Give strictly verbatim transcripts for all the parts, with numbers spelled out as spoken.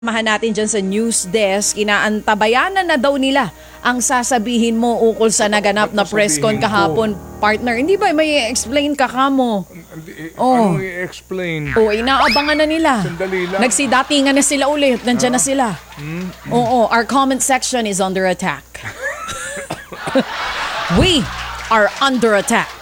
Mahan natin dyan sa news desk, inaantabayanan na daw nila ang sasabihin mo ukol sa naganap na press con kahapon, partner. Hindi ba may explain ka kamo? Oh. Ano i-explain? Oo, inaabangan na nila. Sandali lang. Nagsidatingan na sila ulit. Nandyan na sila. Hmm? Oo, our comment section is under attack. We are under attack.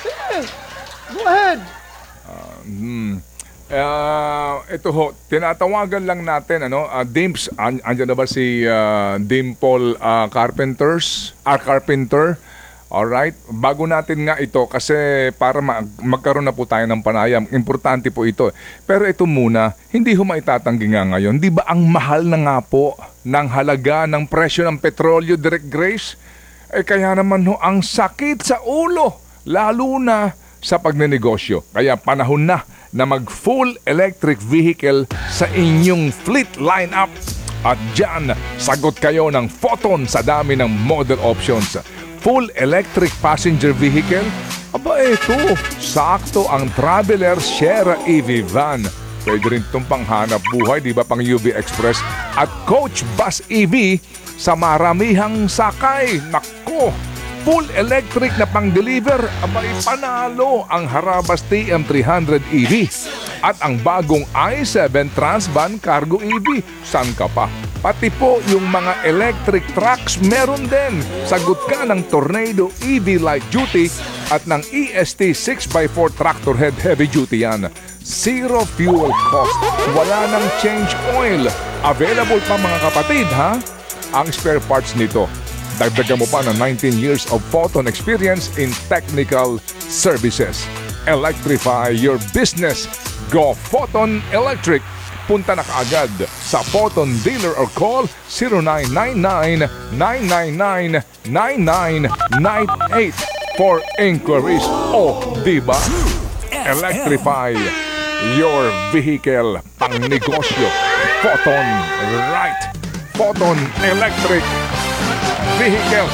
Go ahead. Uh, hmm. Uh, ito ho, tinatawagan lang natin, ano, uh, Dimps, an andyan na ba si uh, Dimple uh, Carpenters, uh, Carpenter? Alright, bago natin nga ito, kasi para mag magkaroon na po tayo ng panayam, importante po ito. Pero ito muna, hindi ho maitatanggi nga ngayon, di ba ang mahal na nga po ng halaga ng presyo ng petrolyo, Direct Grace? Eh kaya naman ho, ang sakit sa ulo, lalo na sa pagnenegosyo. Kaya panahon na na mag-full electric vehicle sa inyong fleet lineup. At dyan, sagot kayo ng photon sa dami ng model options. Full electric passenger vehicle? Aba eto, sakto ang Traveler Sierra E V van. Pwede rin itong panghanap buhay, di ba, pang U V Express. At Coach Bus E V sa maramihang sakay. Nako! Full electric na pang-deliver, abay panalo ang Harabas T M three hundred E V at ang bagong i seven Transvan Cargo E V. San ka pa? Pati po yung mga electric trucks meron din. Sagot ka ng Tornado E V Light Duty at ng E S T six by four Tractor Head Heavy Duty yan. Zero fuel cost. Wala nang change oil. Available pa mga kapatid, ha? Ang spare parts nito. Dagdagan mo pa ng nineteen years of Photon experience in technical services. Electrify your business. Go Photon Electric. Punta na kaagad sa Photon dealer or call zero nine nine nine, nine nine nine, nine nine nine eight for inquiries. O, diba? Electrify your vehicle pang negosyo. Photon, right? Photon Electric vehicles.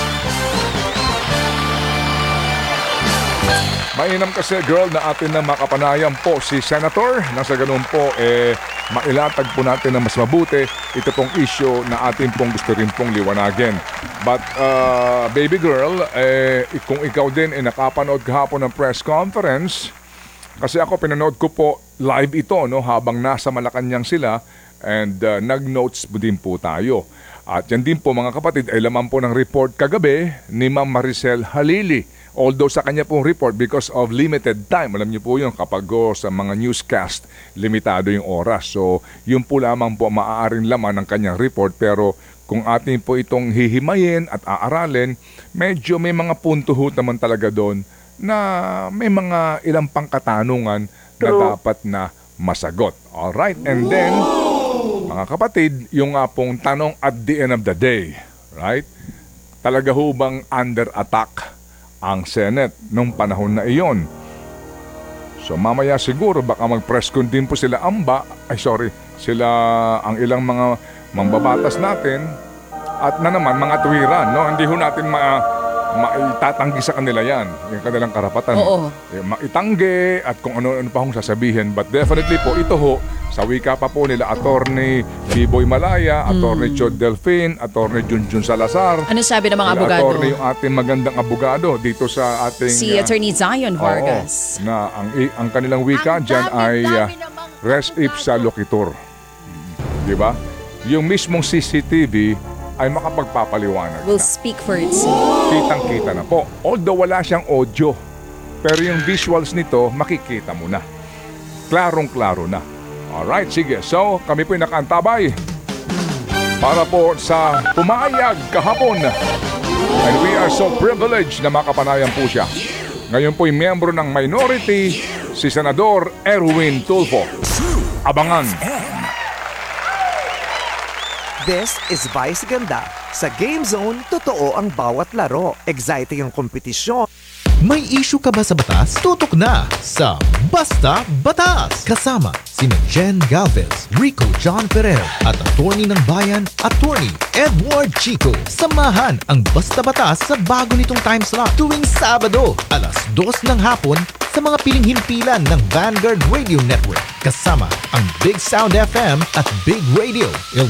Mainam kasi, girl, na atin na makapanayam po si Senator. Nasa ganun po, eh, mailatag po natin na mas mabuti ito pong issue na atin pong gusto rin pong liwanagin. But, uh, baby girl, eh, kung ikaw din eh, nakapanood kahapon ng press conference, kasi ako pinanood ko po live ito, no, habang nasa Malacanang sila, and uh, nag-notes din po tayo. At yan din po mga kapatid ay laman po ng report kagabi ni Ma'am Maricel Halili. Although sa kanya pong report, because of limited time, alam niyo po yun kapag go sa mga newscast, limitado yung oras. So yun po lamang po maaaring laman ng kanyang report. Pero kung atin po itong hihimayin at aaralin, medyo may mga punto ho naman talaga doon na may mga ilang pang katanungan na dapat na masagot. Alright, and then mga kapatid, yung nga pong tanong at the end of the day, right? Talaga ho bang under attack ang Senate nung panahon na iyon? So mamaya siguro baka mag-press con din po sila amba, ay sorry, sila ang ilang mga mambabatas natin at na naman mga tuwiran, no? Hindi ho natin ma maitatanggi sa kanila yan, yung kanilang karapatan. Oo. Eh, maitanggi at kung ano-ano pa hong sasabihin. But definitely po, ito ho, sa wika pa po nila, Attorney Biboy Malaya, Attorney mm. Chod Delfin, Attorney Junjun Salazar. Ano sabi ng mga abogado? Attorney yung ating magandang abogado dito sa ating... Si uh, Attorney Zion Vargas. Oo, na ang, ang kanilang wika dyan ay uh, res ipsa loquitur. Di ba? Yung mismong C C T V ay makapagpapaliwanag Will na. speak for itself. Kitang-kita na po. Although wala siyang audio, pero yung visuals nito, makikita mo na. Klarong-klaro na. Alright, sige. So, kami po'y nakaantabay para po sa pumayag kahapon. And we are so privileged na makapanayam po siya. Ngayon po'y miyembro ng minority, si Senador Erwin Tulfo. Abangan. This is Vice Ganda. Sa Game Zone, totoo ang bawat laro. Exciting ang kompetisyon. May issue ka ba sa batas? Tutok na sa Basta Batas! Kasama sina Jen Galvez, Rico John Ferrer at attorney ng bayan, attorney Edward Chico. Samahan ang Basta Batas sa bago nitong time slot tuwing Sabado, alas dos ng hapon sa mga piling himpilan ng Vanguard Radio Network kasama ang Big Sound F M at Big Radio